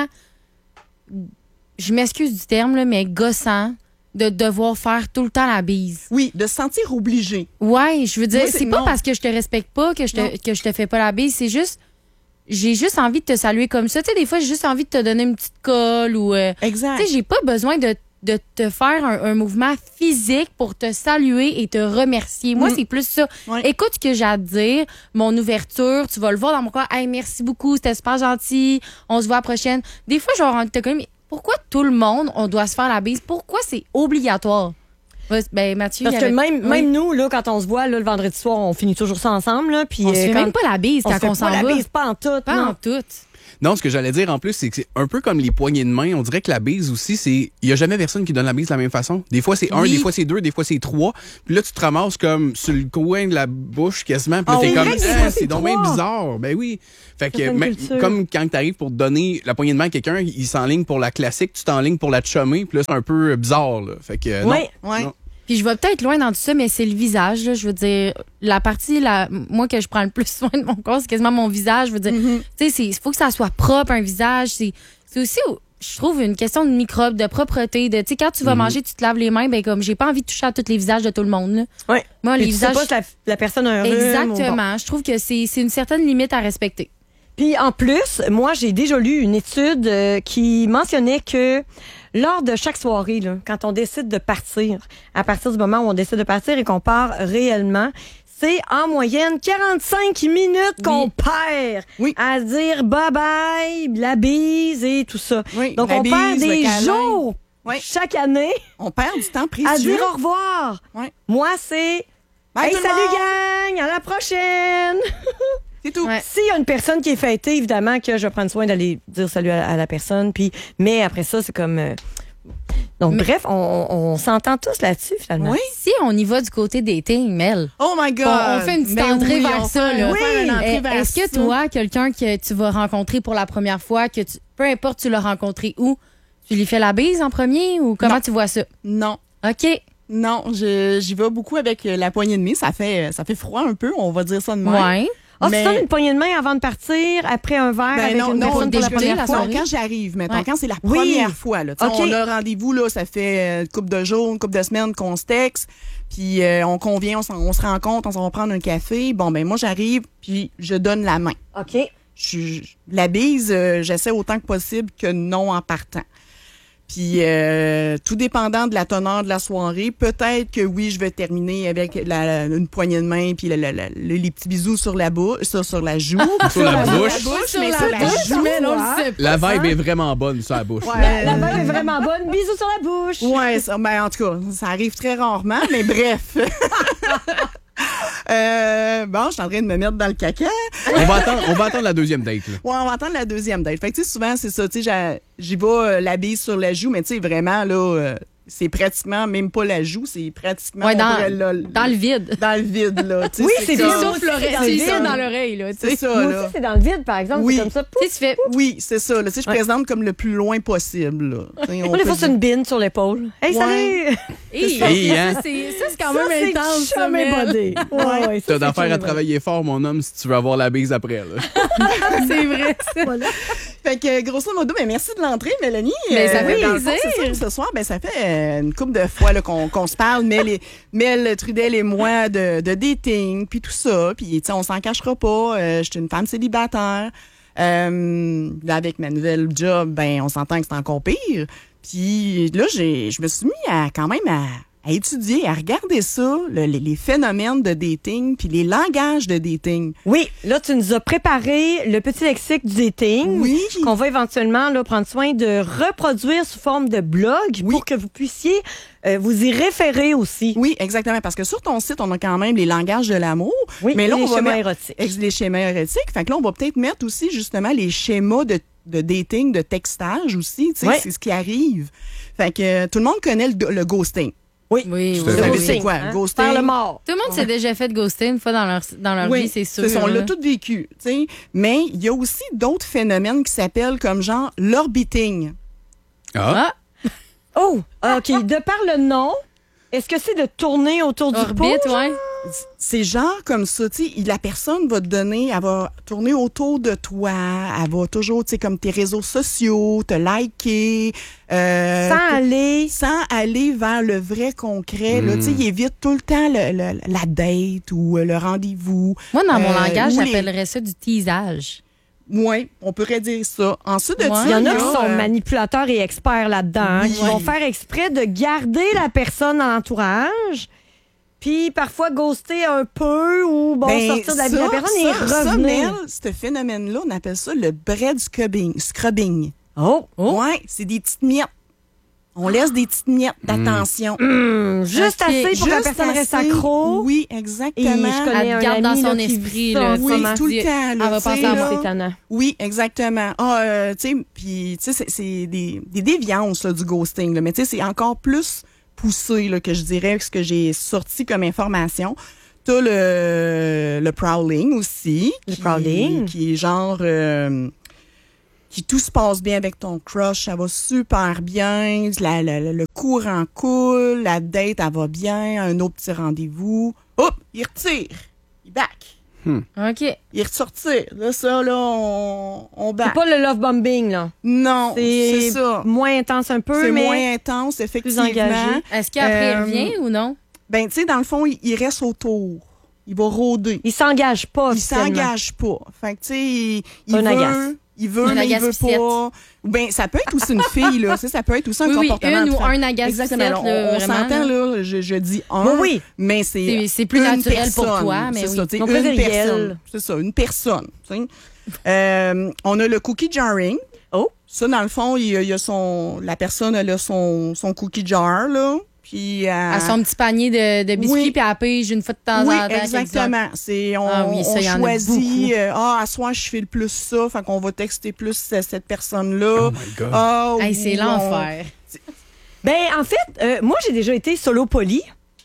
Je m'excuse du terme, là, mais gossant. De devoir faire tout le temps la bise. Oui, de se sentir obligé. Ouais, je veux dire, Moi, c'est, c'est pas non. parce que je te respecte pas que je te, que je te fais pas la bise, c'est juste, j'ai juste envie de te saluer comme ça. Tu sais, des fois, j'ai juste envie de te donner une petite colle ou... Euh, exact. Tu sais, j'ai pas besoin de, de te faire un, un mouvement physique pour te saluer et te remercier. Moi, mm. c'est plus ça. Ouais. Écoute ce que j'ai à te dire, mon ouverture, tu vas le voir dans mon corps. Hey, merci beaucoup, c'était super gentil, on se voit à la prochaine. Des fois, genre, t'es comme... Pourquoi tout le monde, on doit se faire la bise? Pourquoi c'est obligatoire? Ouais, ben, Mathieu, Parce il que avait- même, oui. même nous, là, quand on se voit là, le vendredi soir, on finit toujours ça ensemble. Là, puis, On se euh, fait quand- même pas la bise on quand se fait on s'en pas va. la bise, pas en tout. Pas non. en tout. Non, ce que j'allais dire en plus, c'est que c'est un peu comme les poignées de main. On dirait que la bise aussi, c'est. Il n'y a jamais personne qui donne la bise de la même façon. Des fois, c'est un, Oui. des fois, c'est deux, des fois, c'est trois. Puis là, tu te ramasses comme sur le coin de la bouche quasiment. Puis là, Oh, t'es c'est comme. vrai que des Ah, fois, c'est c'est donc bien trois. bizarre. Ben oui. Fait que, Certaines mais- cultures. comme quand t'arrives pour donner la poignée de main à quelqu'un, il s'enligne pour la classique, tu t'enlignes pour la chummer. Puis là, c'est un peu bizarre, là. Fait que. non. Ouais. Ouais. Non. Puis je vais peut-être loin dans tout ça, mais c'est le visage. Là. Je veux dire, la partie, la, moi, que je prends le plus soin de mon corps, c'est quasiment mon visage. Je veux dire, Mm-hmm. tu sais, il faut que ça soit propre, un visage. C'est c'est aussi, je trouve, une question de microbes, de propreté. De, tu sais, quand tu vas Mhm. manger, tu te laves les mains, ben comme j'ai pas envie de toucher à tous les visages de tout le monde. Là. Ouais. Moi, Puis les tu sais visages. pas si la, la personne a un rhume. ou bon. Exactement. Je trouve que c'est c'est une certaine limite à respecter. Puis en plus, moi, j'ai déjà lu une étude euh, qui mentionnait que lors de chaque soirée, là, quand on décide de partir, à partir du moment où on décide de partir et qu'on part réellement, c'est en moyenne quarante-cinq minutes qu'on perd Oui. à dire bye-bye, la bise et tout ça. Oui, Donc, la on bise, perd le des câlin. jours Oui. chaque année On perd du temps précieux. à dire au revoir. Ouais. Moi, c'est Bye hey, tout le salut monde! gang, à la prochaine! C'est tout. Ouais. S'il y a une personne qui est fêtée, évidemment que je vais prendre soin d'aller dire salut à, à la personne. Puis, mais après ça, c'est comme. euh, Donc, Mais- bref, on, on s'entend tous là-dessus, finalement. Oui. Si on y va du côté dating, Mel. Oh my God! On, on fait une petite Ben entrée oui, vers on ça. fait- Là. on fait une entrée Eh, vers Est-ce que ça. toi, quelqu'un que tu vas rencontrer pour la première fois, que tu, peu importe tu l'as rencontré où, tu lui fais la bise en premier ou comment Non. tu vois ça? Non. OK. Non, je- j'y vais beaucoup avec euh, la poignée de main. Ça fait, ça fait froid un peu, on va dire ça de même. Ouais. Ah, Mais- tu donnes une poignée de main avant de partir, après un verre Ben avec non, une non, personne pour la déjeuner, première la fois? soirée. Quand j'arrive, mettons, Ouais. quand c'est la Oui. première fois, là, tu sais, OK. on a rendez-vous, là, ça fait euh, une couple de jours, une couple de semaines qu'on se texte, puis euh, on convient, on, s'en- on se rencontre, on s'en va prendre un café. Bon, ben moi, j'arrive, puis je donne la main. OK. Je, je- la bise, euh, j'essaie autant que possible que non en partant. Puis, euh, tout dépendant de la teneur de la soirée, peut-être que oui, je vais terminer avec la, une poignée de main puis la- la- la- le- les petits bisous sur la bouche, ça sur la joue. Sur la bouche. Sur mais la sur la bouche, joue. mais on le sait pas. La vibe est vraiment bonne sur la bouche. Ouais. La balle est vraiment bonne. Bisous sur la bouche. Ouais, ça, ben, en tout cas, ça arrive très rarement, mais bref. Euh, bon, je suis en train de me mettre dans le caca. On va attendre, on va attendre la deuxième date. Là. Ouais, on va attendre la deuxième date. Fait que, tu sais, souvent, c'est ça, tu sais, j'a- j'y vais euh, la bise sur la joue, mais tu sais, vraiment, là, euh, c'est pratiquement même pas la joue, c'est pratiquement Ouais, on dans, pourrait, là, dans le vide. dans le vide, là. tu sais, Oui, c'est comme- ça. Souffle c'est l'oreille, dans le tu vide. souffles dans l'oreille, là. tu sais. C'est ça, Moi là. aussi, c'est dans le vide, par exemple. Oui. C'est comme ça. Tu sais, tu fais. Oui, c'est ça. Là. Tu sais, je Ouais. présente comme le plus loin possible. Là. Tu sais, on Moi, des peut fois, c'est dire- une bine sur l'épaule. Hey, Ouais. salut! Hey, Hey, hein? ça, c'est ça, c'est quand Ça, même c'est intense. ça, jamais Mel. bodé. Ouais, ouais, ça, T'as c'est d'affaires à jamais travailler fort, mon homme, si tu veux avoir la bise après. Là. C'est vrai, ça. Fait que, grosso modo, ben, merci de l'entrée, Mélanie. Ben, ça fait dans le fond, plaisir. c'est ça, ce soir, ben, ça fait euh, une couple de fois là, qu'on, qu'on se parle, Mel, et- Mel Trudel et moi, de, de dating, puis tout ça. Puis, tu sais, on s'en cachera pas. Euh, je suis une femme célibataire. Euh, là, avec ma nouvelle job, ben, on s'entend que c'est encore pire. Puis là, j'ai, je me suis mis à quand même à, à étudier, à regarder ça, le- les, les phénomènes de dating, puis les langages de dating. Oui, là, tu nous as préparé le petit lexique du dating. Oui. Qu'on va éventuellement là, prendre soin de reproduire sous forme de blog pour que vous puissiez euh, vous y référer aussi. Oui, exactement. Parce que sur ton site, on a quand même les langages de l'amour. Oui, mais là, les on va schémas mettre- érotiques. ex- Les schémas érotiques. Fait que là, on va peut-être mettre aussi, justement, les schémas de, de dating, de textage aussi. Tu sais, Ouais. c'est ce qui arrive. Fait que euh, tout le monde connaît le, le ghosting. Oui, Oui, Tout à oui. fait. Vous Le savez c'est ghosting, quoi? hein? Ghosting. Faire le mort. Tout le monde s'est déjà fait ghoster une fois dans leur, dans leur Oui, vie, c'est sûr. c'est ça, on l'a là. tout vécu. Tu sais. Mais il y a aussi d'autres phénomènes qui s'appellent comme genre l'orbiting. Ah. Ah, Oh, OK. De par le nom, est-ce que c'est de tourner autour du pot? orbite, ouais. C'est genre comme ça, tu sais, la personne va te donner, elle va tourner autour de toi, elle va toujours, tu sais, comme tes réseaux sociaux, te liker. Euh, Sans aller. sans aller vers le vrai concret. Là, Mm. tu sais, il évite tout le temps le- le- la date ou euh, le rendez-vous. Moi, dans mon Euh, langage, ou les- j'appellerais ça du teasage. Oui, on pourrait dire ça. Ensuite de Ouais. ça, Il y en a il qui sont euh, manipulateurs et experts là-dedans, hein, Oui. qui vont faire exprès de garder la personne dans l'entourage, puis parfois ghoster un peu ou bon, ben, sortir de la vie de ça, la personne et ça, ça, revenir. Mel, ce phénomène-là, on appelle ça le bread scrubbing. scrubbing. Oh, oh. Ouais, c'est des petites miettes. On laisse des petites miettes d'attention. Mmh, juste Okay. assez pour que la Juste personne reste assez. accro. Oui, Et exactement. je connais Elle un garde dans ami, son là, qui esprit, vit là, ça, Oui, vraiment. tout le dit- temps. elle là, va tu sais, penser à moi. là. C'est étonnant. Oui, exactement. Ah, euh, tu sais, puis tu sais, c'est- c'est des, des déviances là, du ghosting, là, mais tu sais, c'est encore plus poussé là, que je dirais ce que j'ai sorti comme information. T'as le, le prowling aussi. Le qui, prowling. Qui est genre... euh, qui tout se passe bien avec ton crush, ça va super bien, la, la- la- le courant coule, la date, elle va bien, un autre petit rendez-vous. Hop, il retire, il back. OK. Il ressortir. Là, ça, là, on, on back. C'est pas le love bombing, là. Non, c'est ça. moins intense un peu, C'est mais moins intense, effectivement. engagé. Est-ce qu'après, Euh, il revient ou non? Ben, tu sais, dans le fond, il, il reste autour. Il va rôder. il s'engage pas. Il officiellement. s'engage pas. Fait que, tu sais, il, il Un veut... agace. Il veut, Un mais il veut agace-pissette. pas. Ou ben, ça peut être aussi une fille, là. Ça, ça peut être aussi un Oui, oui, comportement. une ou différent. un agace-pissette, Exactement. là, On, on vraiment, s'entend, là. là. Je, je dis un. Oui, oui. Mais c'est. C'est- c'est plus une naturel pour personne. toi, mais c'est oui. ça, tu sais, On une préfère personne. elle. C'est ça, une personne. tu sais. Euh, on a le cookie jarring. Oh. Ça, dans le fond, il y a, il y a son. La personne, elle a son, son cookie jar, là. Puis. euh, À son petit panier de, de biscuits, Oui. puis elle pige une fois de temps oui, en temps. quelques heures. exactement. C'est on, Ah oui, ça, on il y en a choisit beaucoup. euh, ah à soir je fais le plus ça, fait qu'on va texter plus euh, cette personne là. Oh my God. Ah, Hey, c'est ou l'enfer. Ben, en fait, euh, moi, j'ai déjà été solo poly.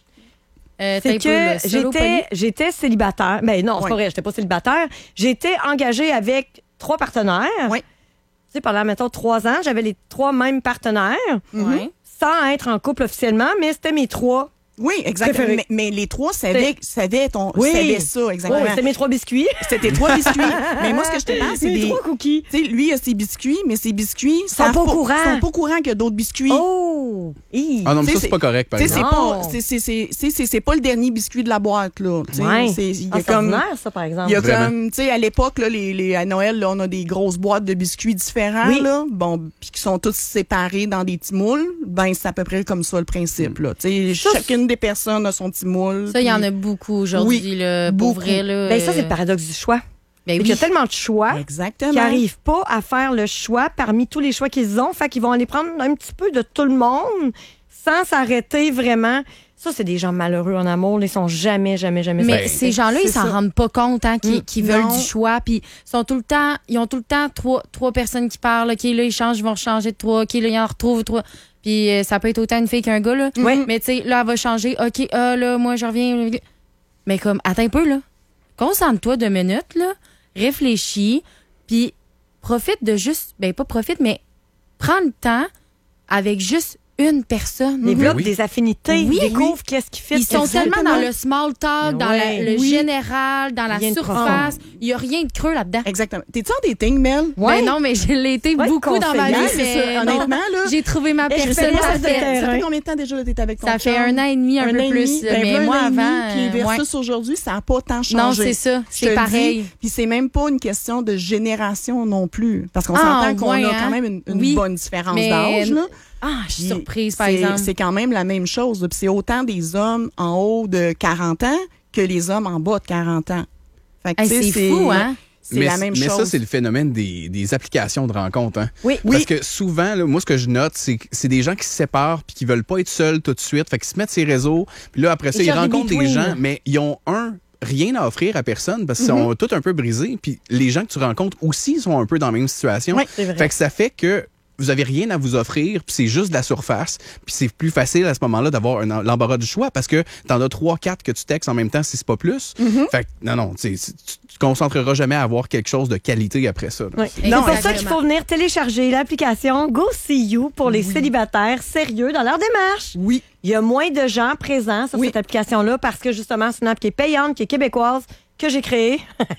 Euh, C'est t'as un peu, que le solo j'étais, poly. j'étais célibataire. Ben non, c'est Ouais. pas vrai, j'étais pas célibataire. J'étais engagée avec trois partenaires. Ouais. Tu sais, pendant, mettons, trois ans, j'avais les trois mêmes partenaires, Ouais. sans être en couple officiellement, mais c'était mes trois. Oui, exactement. Préféré. Mais, mais les trois savaient, savaient, ton, Oui. savaient ça, exactement. Oh, c'était mes trois biscuits. C'était tes trois biscuits. Mais moi, ce que je te parle, c'est Mes des. trois cookies. Tu sais, lui, il a ses biscuits, mais ses biscuits Sont savent pas au courant. sont pas au courant qu'il y a d'autres biscuits. Oh! Hi. Ah non, mais Tu sais, ça, c'est pas correct, par Tu sais, c'est exemple. pas, Non. c'est, c'est, c'est, c'est, c'est- c'est pas le dernier biscuit de la boîte, là. Tu sais, Ouais. c'est, il y Ah, a c'est comme. ordinaire, ça, par exemple. Il y a Vraiment. comme, tu sais, à l'époque, là, les, les, à Noël, là, on a des grosses boîtes de biscuits différents, Oui. là, bon, puis qui sont tous séparés dans des petits moules. Ben, c'est à peu près comme ça le principe, là. Tu sais, chacune des personnes a son petit moule. Ça, il y en puis- a beaucoup aujourd'hui, Oui, là, pour beaucoup. vrai. Là, Ben, ça, c'est euh, le paradoxe du choix. ben Il oui. y a tellement de choix Exactement. qui n'arrivent pas à faire le choix parmi tous les choix qu'ils ont. Fait qu'ils vont aller prendre un petit peu de tout le monde sans s'arrêter vraiment. Ça, c'est des gens malheureux en amour. Ils sont jamais, jamais, jamais Mais satisfaits. ces gens-là, ils c'est s'en ça. rendent pas compte, hein, qu'ils Mm, qu'ils veulent non. du choix, puis sont tout le temps, ils ont tout le temps trois, trois personnes qui parlent. Ok, là ils changent, ils vont changer de trois. Ok, là ils en retrouvent trois. Puis euh, ça peut être autant une fille qu'un gars là. Oui. Mais tu sais, là elle va changer. Ok, ah là moi je reviens. Mais comme attends un peu là, concentre-toi deux minutes là, réfléchis, puis profite de juste, ben pas profite, mais prends le temps avec juste une personne. Développe Oui. des affinités, Oui, découvre qu'est-ce qui fait. Ils sont tellement dans le small talk, Mais dans ouais. la- le Oui. général, dans la Rien de surface. Il n'y a rien de creux là-dedans. Exactement. T'es-tu en dating, Mel? Ben non, mais je l'ai été Ouais, beaucoup dans ma vie. conseillère, c'est mais ça. non. Honnêtement, là. J'ai trouvé ma Et je personne sais pas, ça, ça parfaite. fait- fait, ça terrain. fait combien de temps déjà que t'es avec ton Ça fait chum? un an et demi, un, peu an et plus. demi. Ben, mais un moi, an et demi, avant. Puis euh, versus ouais. aujourd'hui, ça n'a pas tant changé. Non, c'est ça. Je C'est te le pareil. dis. Puis c'est même pas une question de génération non plus. Parce qu'on Ah, s'entend qu'on ouais, a hein? quand même une, une Oui. bonne différence Mais- d'âge, là. Ah, je suis Puis surprise, par c'est- exemple. C'est quand même la même chose. là. Puis c'est autant des hommes en haut de quarante ans que les hommes en bas de quarante ans. Fait que, Hey, tu sais, c'est fou, hein? C'est mais, la même mais chose. ça, c'est le phénomène des, des applications de rencontres. Hein? Oui. Parce que souvent, là, moi, ce que je note, c'est que c'est des gens qui se séparent puis qui veulent pas être seuls tout de suite. Fait qu'ils se mettent sur les réseaux. Puis là, après ça, Ils ils cherchent des rencontrent des between. gens, mais ils ont un rien à offrir à personne parce qu'ils sont tous un peu brisés. Puis les gens que tu rencontres aussi sont un peu dans la même situation. Oui, c'est vrai. Fait que ça fait que vous avez rien à vous offrir, puis c'est juste de la surface, puis c'est plus facile à ce moment-là d'avoir un- l'embarras du choix parce que t'en as trois, quatre que tu textes en même temps si c'est pas plus. Fait que non, non, tu sais, tu tu te concentreras jamais à avoir quelque chose de qualité après ça. là. Oui. C'est Non, pour ça exactement. qu'il faut venir télécharger l'application Go See You pour les célibataires sérieux dans leur démarche. Oui. Il y a moins de gens présents sur Oui. cette application-là parce que justement, c'est une app qui est payante, qui est québécoise, que j'ai créée.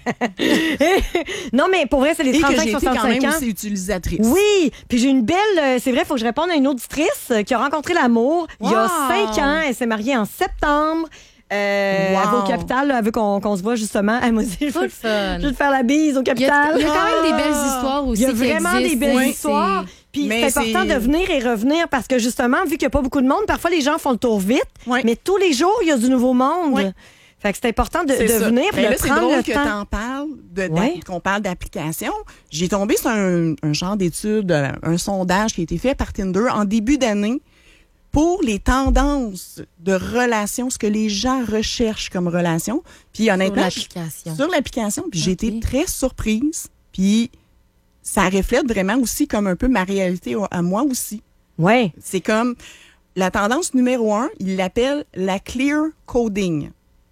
Non, mais pour vrai, c'est les Et que trente-cinq j'ai été quand soixante-cinq même ans. aussi utilisatrice. Oui, puis j'ai une belle, euh, c'est vrai, il faut que je réponde à une auditrice euh, qui a rencontré l'amour il y a Wow. cinq ans. Elle s'est mariée en septembre. Euh, Wow. Elle va au Capital, là, elle veut qu'on qu'on se voit justement. Elle m'a dit, je Full veux, fun. je veux te faire la bise au Il y, a, Capital. il y a quand même des belles Ah. histoires aussi. Il y a qui vraiment des existent. belles Oui, histoires. c'est- Puis Mais c'est important c'est- de venir et revenir parce que justement, vu qu'il n'y a pas beaucoup de monde, parfois les gens font le tour vite, Ouais. mais tous les jours, il y a du nouveau monde. Ouais. Fait que c'est important de, C'est de ça. venir Ben de là, c'est prendre drôle le que temps. t'en parles, de, d'a- Ouais. qu'on parle d'application. J'ai tombé sur un, un genre d'étude, un, un sondage qui a été fait par Tinder en début d'année pour les tendances de relations, ce que les gens recherchent comme relation. Puis honnêtement, l'application. Sur l'application. Puis j'ai été très surprise. Puis ça reflète vraiment aussi comme un peu ma réalité à moi aussi. Ouais. C'est comme la tendance numéro un, il l'appelle la clear coding.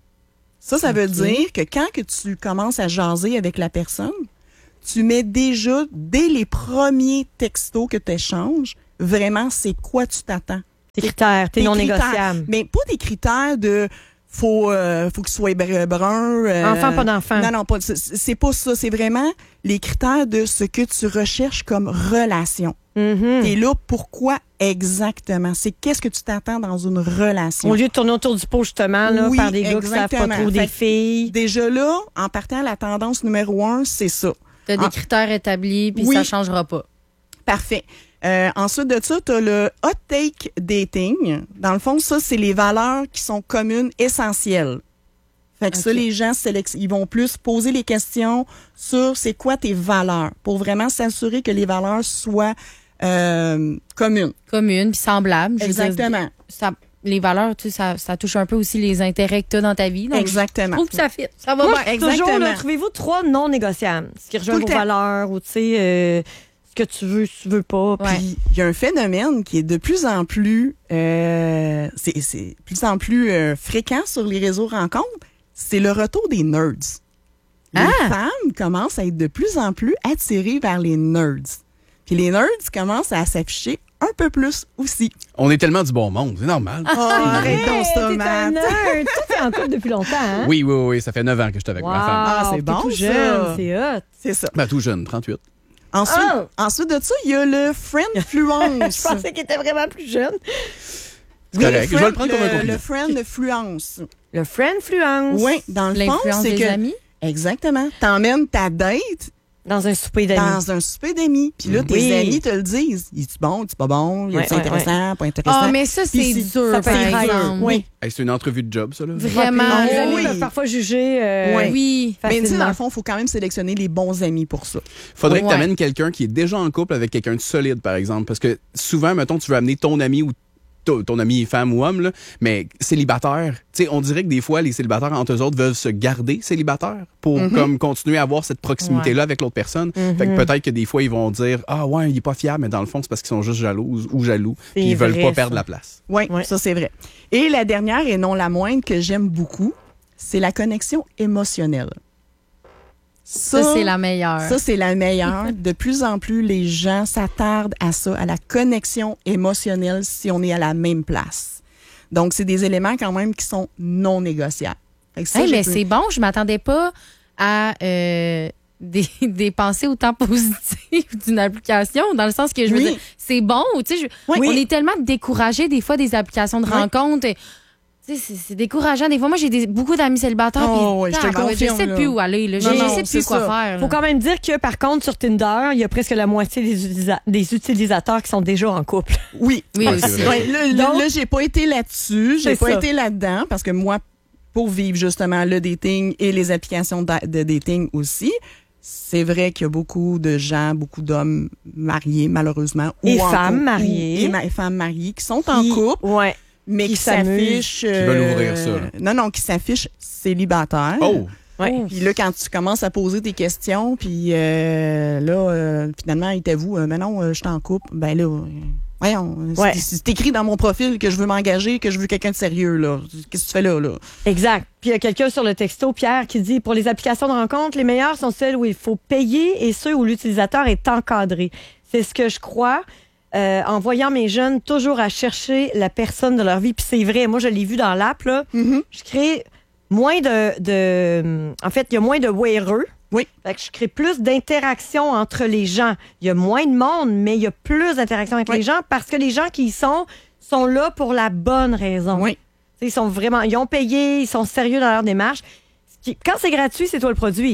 Ça, ça veut Ok. dire que quand que tu commences à jaser avec la personne, tu mets déjà, dès les premiers textos que tu échanges, vraiment, c'est quoi tu t'attends. Tes critères, tes non critères. négociables. Mais pas des critères de faut euh, faut qu'il soit br- brun. euh, Enfant, pas d'enfant. Non, non, pas, c'est, c'est pas ça. C'est vraiment les critères de ce que tu recherches comme relation. Mm-hmm. T'es là, pourquoi exactement? C'est qu'est-ce que tu t'attends dans une relation? Au lieu de tourner autour du pot, justement, là, Oui, par des gars qui savent pas exactement. trop des Fait- filles. Déjà là, en partant, la tendance numéro un, c'est ça. Tu as des En- critères établis, puis Oui. ça changera pas. Parfait. Euh, ensuite de ça, tu as le hot take dating. Dans le fond, ça, c'est les valeurs qui sont communes, essentielles. Fait que ça, Ok. les gens, sélec- ils vont plus poser les questions sur c'est quoi tes valeurs pour vraiment s'assurer que les valeurs soient euh, communes. Communes, puis semblables. Je veux dire, Exactement. ça, les valeurs, tu sais, ça, ça touche un peu aussi les intérêts que tu as dans ta vie. Donc, Exactement. Je trouve que ça fit. Ça va Moi, bien. je dis toujours, exactement. là, trouvez-vous trois non négociables. Ce qui rejoint Tout le vos temps. valeurs ou, tu sais, euh, ce que tu veux, tu veux pas. Puis Puis il y a un phénomène qui est de plus en plus, euh, c'est, c'est plus en plus euh, fréquent sur les réseaux rencontres, c'est le retour des nerds. Les Ah! femmes commencent à être de plus en plus attirées vers les nerds. Puis les nerds commencent à s'afficher un peu plus aussi. On est tellement du bon monde, c'est normal. Oh, arrête donc ça, t'es un Matt. nerd. Toi, t'es en couple depuis longtemps, hein? Oui, oui, oui, ça fait neuf ans que je suis avec Wow, ma femme. Ah, c'est t'es bon, tout ça. jeune, c'est hot. C'est ça. Ben, tout jeune, trente-huit. Ensuite, Oh! ensuite de ça, il y a le friendfluence. Je pensais qu'il était vraiment plus jeune. C'est Oui, correct, je vais le prendre comme un le, compliment. le friendfluence. Le friendfluence. Oui, dans le fond, L'influence c'est des que... amis. Exactement. T'emmènes ta date Dans un souper d'amis. dans un souper d'amis. Puis là, tes Oui. amis te le disent. Il est bon, c'est pas bon, il Ouais, est ouais, intéressant, pas intéressant. Ah, mais ça, Puis c'est si- dur, ça peut par être dur. exemple. Oui. Hey, c'est une entrevue de job, ça, là. Vraiment. Ouais, puis les amis oui. peuvent parfois juger. euh, Ouais. Oui. Mais tu sais, facilement. dans le fond, il faut quand même sélectionner les bons amis pour ça. Faudrait Ouais. que tu amènes quelqu'un qui est déjà en couple avec quelqu'un de solide, par exemple. Parce que souvent, mettons, tu veux amener ton ami ou ton, ton ami femme ou homme, là, mais célibataire. Tu sais, on dirait que des fois, les célibataires entre eux autres veulent se garder célibataires pour Mhm. comme continuer à avoir cette proximité-là avec l'autre personne. Mhm. Fait que peut-être que des fois, ils vont dire ah ouais, il est pas fiable, mais dans le fond, c'est parce qu'ils sont juste jalouses ou jaloux. C'est Puis ils veulent vrai, pas perdre ça. la place. Oui, Ouais. ça, c'est vrai. Et la dernière, et non la moindre, que j'aime beaucoup, c'est la connexion émotionnelle. Ça, c'est la meilleure. Ça, c'est la meilleure. De plus en plus, les gens s'attardent à ça, à la connexion émotionnelle si on est à la même place. Donc, c'est des éléments quand même qui sont non négociables. Fait que ça, Hey, j'ai mais pu- c'est bon, je m'attendais pas à euh, des, des pensées autant positives d'une application, dans le sens que je veux Oui. dire, c'est bon, tu sais, je- Oui. on est tellement découragés des fois des applications de Oui. rencontres. et, tu sais, C'est c'est décourageant. Des fois, moi, j'ai des- beaucoup d'amis célibataires. Oh, puis, ouais, je te tabarouette, confirme, Je sais là. plus où aller. Là. Je Non, je non, sais c'est plus quoi ça. faire. Faut là. quand même dire que, par contre, sur Tinder, il y a presque la moitié des, utilisa- des utilisateurs qui sont déjà en couple. Oui. Oui, Ah, aussi. c'est vrai. Ouais, là, là, Donc- là, j'ai pas été là-dessus. J'ai C'est pas ça. été là-dedans parce que moi, pour vivre justement le dating et les applications de, de dating aussi, c'est vrai qu'il y a beaucoup de gens, beaucoup d'hommes mariés, malheureusement. Et ou en femmes couple, mariées. ou- Et ma- femmes mariées qui sont en Qui- couple, Ouais. mais qui qui s'affichent. Qui veulent ouvrir ça, là. Non, non, qui s'affichent célibataires. Oh! Ouais. Puis là, quand tu commences à poser tes questions, puis euh, là, euh, finalement, il t'avoue, euh, mais non, euh, je suis en couple, ben là, euh, voyons, c'est- Ouais. c'est écrit dans mon profil que je veux m'engager, que je veux quelqu'un de sérieux, là. Qu'est-ce que tu fais là, là? Exact. Puis il y a quelqu'un sur le texto, Pierre, qui dit pour les applications de rencontre, les meilleures sont celles où il faut payer et ceux où l'utilisateur est encadré. C'est ce que je crois. Euh, en voyant mes jeunes toujours à chercher la personne de leur vie. Puis c'est vrai, moi, je l'ai vu dans l'app, là. Mm-hmm. Je crée moins de, de... En fait, il y a moins de wearers. Oui. Fait que je crée plus d'interactions entre les gens. Il y a moins de monde, mais il y a plus d'interactions avec Oui. les gens parce que les gens qui y sont sont là pour la bonne raison. Oui. T'sais, Ils sont vraiment, ils ont payé, ils sont sérieux dans leur démarche. Ce qui- Quand c'est gratuit, c'est toi le produit.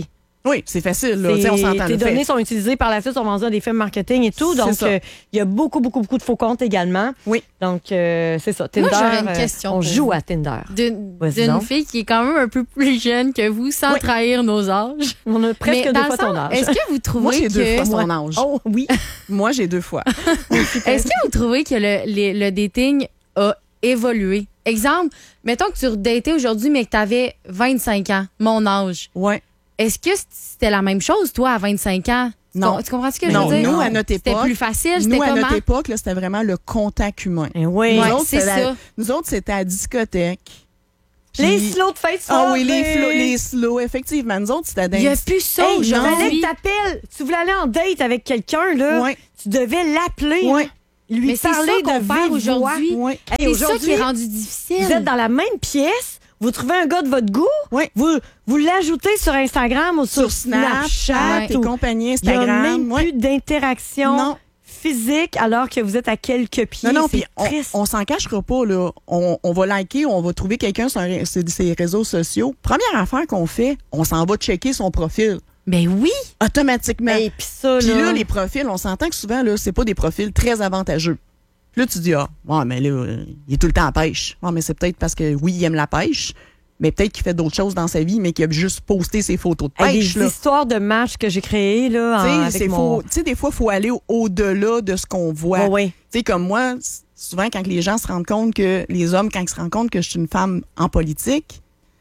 Oui, c'est facile. Là. C'est, on s'entend. Tes données sont utilisées par la suite, sont vendues à des firmes marketing et tout. Donc, il euh, y a beaucoup, beaucoup, beaucoup de faux comptes également. Oui. Donc, euh, c'est ça. Tinder, moi, j'aurais une question. Euh, on joue à Tinder. D'une, d'une fille qui est quand même un peu plus jeune que vous, sans oui. trahir nos âges. On a presque Mais deux fois ton âge. Est-ce que vous trouvez moi, j'ai que... deux fois son âge. Oh, oui. Moi, j'ai deux fois. Est-ce que vous trouvez que le, le, le dating a évolué? Exemple, mettons que tu redatais aujourd'hui, mais que tu avais vingt-cinq ans, mon âge. Ouais. Est-ce que c'était la même chose, toi, à vingt-cinq ans? Non. Tu comprends ce que non, je veux dire? Nous, à notre époque. C'était plus facile, c'était Nous, comment? à notre époque, là, c'était vraiment le contact humain. Et oui, nous ouais, autres, c'est ça. La, nous autres, c'était à la discothèque. Puis, les slow de face. Ah oui, les, flo, les slow, effectivement. Nous autres, c'était Il n'y a plus ça hey, aujourd'hui. Tu t'appelles. Tu voulais aller en date avec quelqu'un, là. Ouais. Tu devais l'appeler. Ouais. Lui mais parler c'est ça qu'on de fait vive voix. aujourd'hui. Ouais. Hey, c'est ça qui est rendu difficile. Vous êtes dans la même pièce. Vous trouvez un gars de votre goût, oui. vous, vous l'ajoutez sur Instagram ou sur, sur Snapchat, Snapchat et compagnie, Instagram. Il n'y a même ouais. plus d'interaction non. physique alors que vous êtes à quelques pieds. Non, non, puis on, on s'en cachera pas. Là. On, on va liker, on va trouver quelqu'un sur ses réseaux sociaux. Première affaire qu'on fait, on s'en va checker son profil. Ben oui! Automatiquement. Et puis ça, Puis là... là, les profils, on s'entend que souvent, là, c'est pas des profils très avantageux. Là, tu dis, ah, ouais, mais là, il est tout le temps à pêche. Ah, mais c'est peut-être parce que, oui, il aime la pêche, mais peut-être qu'il fait d'autres choses dans sa vie, mais qu'il a juste posté ses photos de pêche. Des là. histoires de matchs que j'ai créées, là, en, avec mon... Tu sais, des fois, il faut aller au-delà de ce qu'on voit. Oh, oui. Tu sais, comme moi, souvent, quand les gens se rendent compte que, les hommes, quand ils se rendent compte que je suis une femme en politique,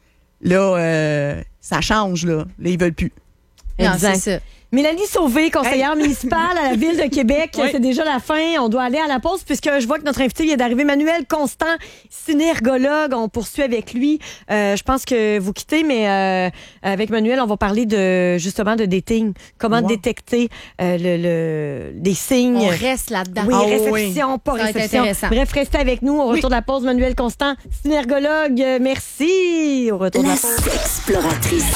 là, euh, ça change, là. Là, ils veulent plus. Non, c'est ça. Mélanie Sauvé, conseillère hey. municipale à la Ville de Québec. Oui. C'est déjà la fin. On doit aller à la pause puisque je vois que notre invité vient d'arriver. Manuel Constant, synergologue. On poursuit avec lui. Euh, je pense que vous quittez, mais euh, avec Manuel, on va parler de justement de dating. Comment wow. détecter euh, le, le, des signes. On reste là-dedans. Oui, oh, réception, oui. pas réception. Bref, restez avec nous. Au retour oui. de la pause, Manuel Constant, synergologue. Merci. Au retour la de la pause. Exploratrice.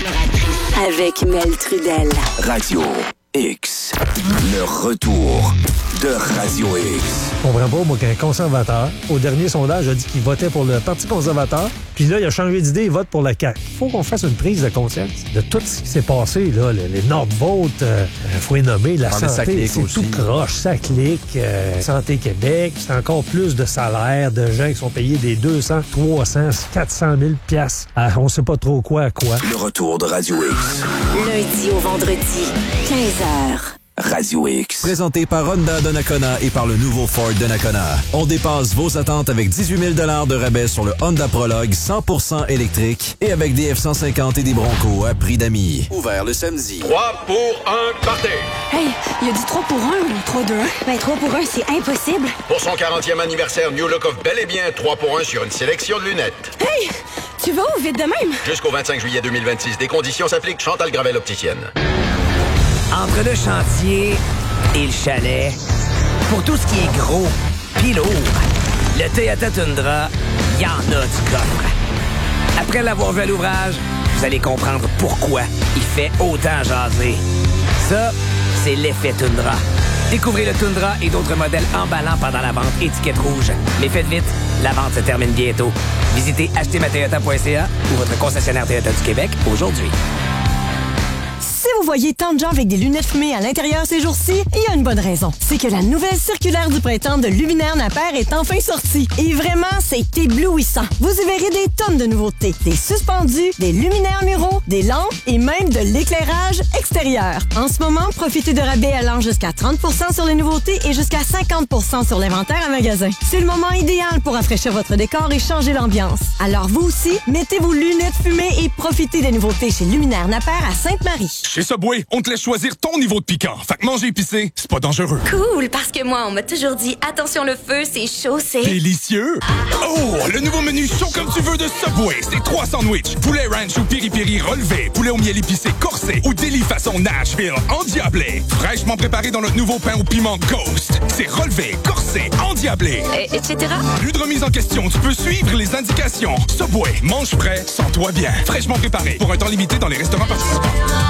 Avec Mel Trudel. Radio X. Le retour de Radio X. Je comprends pas, moi, qu'un conservateur, au dernier sondage, a dit qu'il votait pour le Parti conservateur, puis là, il a changé d'idée, il vote pour le C A Q. Il faut qu'on fasse une prise de conscience de tout ce qui s'est passé, là. Les, les Nord-Votes, il euh, faut les nommer, la ah, santé, c'est aussi. tout croche, ça clique. Euh, Santé Québec, c'est encore plus de salaires de gens qui sont payés des deux cents, trois cents, quatre cent mille piastres. Ah, on sait pas trop quoi à quoi. Le retour de Radio X. Lundi au vendredi, quinze heures. Radio X. Présenté par Honda de Nakona et par le nouveau Ford de Nakona. On dépasse vos attentes avec dix-huit mille dollars de rabais sur le Honda Prologue cent pour cent électrique et avec des F cent cinquante et des Broncos à prix d'amis. Ouvert le samedi. trois pour un, partez! Hey, il a dit trois pour un ou trois deux un? Ben, trois pour un, c'est impossible. Pour son quarantième anniversaire, New Look offre bel et bien trois pour un sur une sélection de lunettes. Hey, tu vas où vite de même? Jusqu'au vingt-cinq juillet deux mille vingt-six, des conditions s'appliquent. Chantal Gravel, opticienne. Entre le chantier et le chalet, pour tout ce qui est gros pis lourd, le Toyota Tundra, y en a du coffre. Après l'avoir vu à l'ouvrage, vous allez comprendre pourquoi il fait autant jaser. Ça, c'est l'effet Tundra. Découvrez le Tundra et d'autres modèles emballants pendant la vente étiquette rouge. Mais faites vite, la vente se termine bientôt. Visitez acheter ma toyota point c a ou votre concessionnaire Toyota du Québec aujourd'hui. Si vous voyez tant de gens avec des lunettes fumées à l'intérieur ces jours-ci, il y a une bonne raison. C'est que la nouvelle circulaire du printemps de Luminaire Napper est enfin sortie. Et vraiment, c'est éblouissant. Vous y verrez des tonnes de nouveautés. Des suspendus, des luminaires muraux, des lampes et même de l'éclairage extérieur. En ce moment, profitez de rabais allant jusqu'à trente pour cent sur les nouveautés et jusqu'à cinquante pour cent sur l'inventaire à magasin. C'est le moment idéal pour rafraîchir votre décor et changer l'ambiance. Alors vous aussi, mettez vos lunettes fumées et profitez des nouveautés chez Luminaire Napper à Sainte-Marie. Chez Subway, on te laisse choisir ton niveau de piquant. Fait que manger épicé, c'est pas dangereux. Cool, parce que moi, on m'a toujours dit, attention le feu, c'est chaud, c'est... Délicieux! Oh, le nouveau menu chaud comme tu veux de Subway. C'est trois sandwichs. Poulet ranch ou piri-piri relevé. Poulet au miel épicé corsé. Ou délit façon Nashville endiablé. Fraîchement préparé dans notre nouveau pain au piment Ghost. C'est relevé, corsé, endiablé. Et, etc. Plus de remise en question. Tu peux suivre les indications. Subway, mange frais, sens-toi bien. Fraîchement préparé. Pour un temps limité dans les restaurants participants. Pour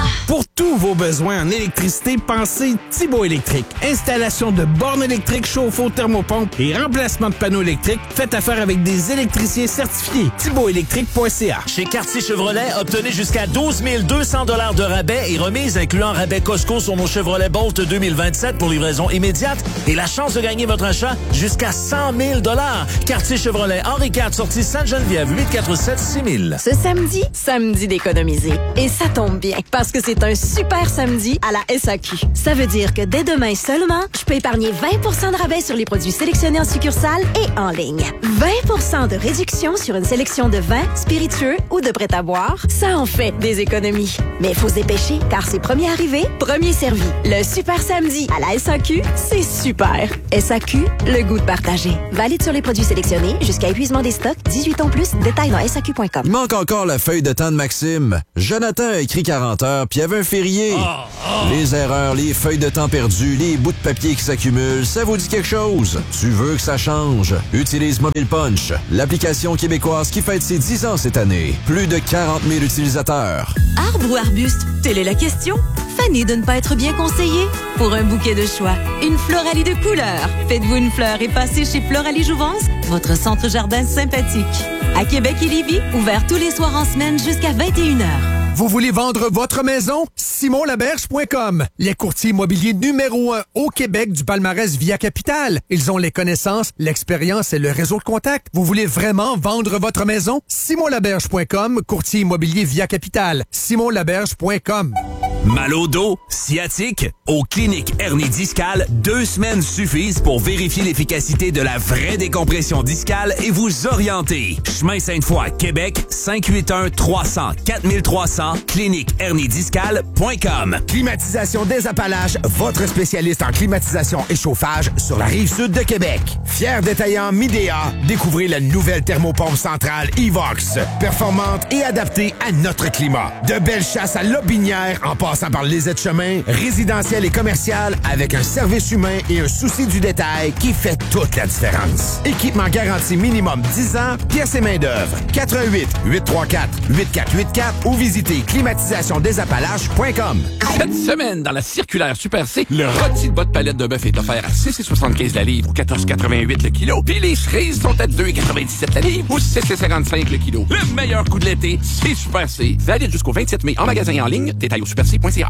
tous vos besoins en électricité, pensez Thibaut Électrique. Installation de bornes électriques, chauffe-eau, thermopompe et remplacement de panneaux électriques. Faites affaire avec des électriciens certifiés. thibaut électrique point c a. Chez Quartier Chevrolet, obtenez jusqu'à douze mille deux cents dollars de rabais et remise incluant rabais Costco sur nos Chevrolet Bolt deux mille vingt-sept pour livraison immédiate et la chance de gagner votre achat jusqu'à cent mille dollars. Quartier Chevrolet, Henri quatre, sortie Sainte-Geneviève, huit quatre sept six mille. Ce samedi, samedi d'économiser. Et ça tombe bien, parce que c'est un super samedi à la S A Q. Ça veut dire que dès demain seulement, je peux épargner vingt pour cent de rabais sur les produits sélectionnés en succursale et en ligne. vingt pour cent de réduction sur une sélection de vins, spiritueux ou de prêt-à-boire. Ça en fait des économies. Mais il faut se dépêcher, car c'est premier arrivé, premier servi. Le super samedi à la S A Q, c'est super. S A Q, le goût de partager. Valide sur les produits sélectionnés jusqu'à épuisement des stocks, dix-huit ans plus, détails dans S A Q point com. Il manque encore la feuille de temps de Maxime. Jonathan a écrit quarante heures, puis il y avait un férié. Oh, oh. Les erreurs, les feuilles de temps perdues, les bouts de papier qui s'accumulent, ça vous dit quelque chose? Tu veux que ça change? Utilise Mobile Punch, l'application québécoise qui fête ses dix ans cette année. Plus de quarante mille utilisateurs. Arbre ou arbuste? Telle est la question. Fanny de ne pas être bien conseillée? Pour un bouquet de choix, une Floralie de couleurs. Faites-vous une fleur et passez chez Floralie Jouvence, votre centre jardin sympathique. À Québec et Lévis, ouvert tous les soirs en semaine jusqu'à vingt et une heures. Vous voulez vendre votre maison? simon laberge point com. Les courtiers immobiliers numéro un au Québec du palmarès Via Capital. Ils ont les connaissances, l'expérience et le réseau de contacts. Vous voulez vraiment vendre votre maison? simon laberge point com, courtier immobilier Via Capital. simon laberge point com. Mal au dos, sciatique? Au Clinique Hernie Discale, deux semaines suffisent pour vérifier l'efficacité de la vraie décompression discale et vous orienter. Chemin Sainte-Foy, Québec, cinq huit un trois zéro zéro quatre trois zéro zéro, clinique hernie discale point com. Climatisation des Appalaches, votre spécialiste en climatisation et chauffage sur la rive sud de Québec. Fier détaillant Midea, découvrez la nouvelle thermopompe centrale Evox. Performante et adaptée à notre climat. De belles chasses à Lobinière en passant par les aides-chemins, résidentiel et commercial avec un service humain et un souci du détail qui fait toute la différence. Équipement garanti minimum dix ans, pièces et main-d'œuvre. quatre un huit, huit trois quatre, huit quatre huit quatre ou visitez climatisation des appalaches point com. Cette semaine, dans la circulaire Super C, le rôti de bas de palette de bœuf est offert à six virgule soixante-quinze la livre ou quatorze virgule quatre-vingt-huit le kilo. Puis les cerises sont à deux virgule quatre-vingt-dix-sept la livre ou six virgule cinquante-cinq le kilo. Le meilleur coup de l'été, c'est Super C. Valide jusqu'au vingt-sept mai en magasin et en ligne. Détail au super c point c a.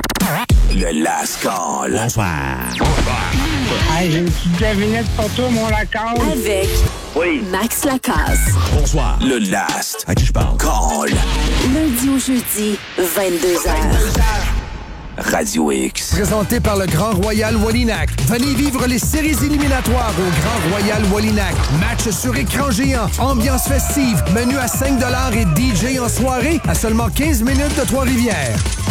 Le Last Call. Bonsoir. Hey, j'ai une petite devinette pour toi, mon Lacasse. Avec oui. Max Lacasse. Bonsoir. Le Last. À qui je parle? Call. Lundi au jeudi, vingt-deux heures. Radio X. Présenté par le Grand Royal Wallinac. Venez vivre les séries éliminatoires au Grand Royal Wallinac. Match sur écran géant, ambiance festive, menu à cinq dollars et D J en soirée à seulement quinze minutes de Trois-Rivières.